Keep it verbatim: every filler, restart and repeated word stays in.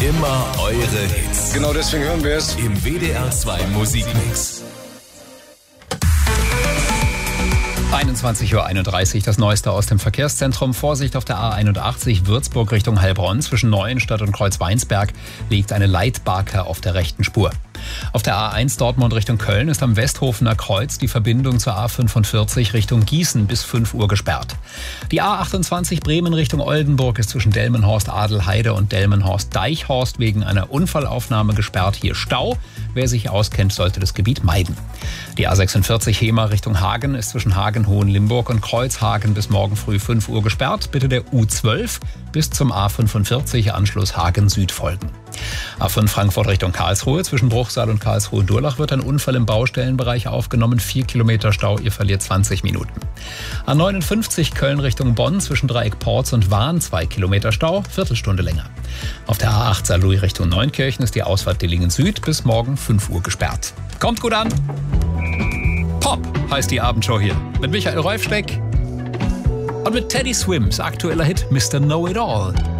Immer eure Hits. Genau deswegen hören wir es im W D R zwei Musikmix. einundzwanzig Uhr einunddreißig, das Neueste aus dem Verkehrszentrum. Vorsicht auf der A einundachtzig Würzburg Richtung Heilbronn. Zwischen Neuenstadt und Kreuzweinsberg liegt eine Leitbarke auf der rechten Spur. Auf der A eins Dortmund Richtung Köln ist am Westhofener Kreuz die Verbindung zur A fünfundvierzig Richtung Gießen bis fünf Uhr gesperrt. Die A achtundzwanzig Bremen Richtung Oldenburg ist zwischen Delmenhorst-Adelheide und Delmenhorst-Deichhorst wegen einer Unfallaufnahme gesperrt. Hier Stau. Wer sich auskennt, sollte das Gebiet meiden. Die A sechsundvierzig Hemer Richtung Hagen ist zwischen Hagen, Hohenlimburg und Kreuzhagen bis morgen früh fünf Uhr gesperrt. Bitte der U zwölf bis zum A fünfundvierzig Anschluss Hagen Süd folgen. A fünf Frankfurt Richtung Karlsruhe. Zwischen Bruchsal und Karlsruhe-Durlach wird ein Unfall im Baustellenbereich aufgenommen. Vier Kilometer Stau, ihr verliert zwanzig Minuten. A neunundfünfzig Köln Richtung Bonn zwischen Dreieck Porz und Wahn. Zwei Kilometer Stau, Viertelstunde länger. Auf der A acht Saarlouis Richtung Neunkirchen ist die Ausfahrt Dillingen Süd bis morgen fünf Uhr gesperrt. Kommt gut an! Pop heißt die Abendshow hier. Mit Michael Reufsteck und mit Teddy Swims aktueller Hit Mister Know It All.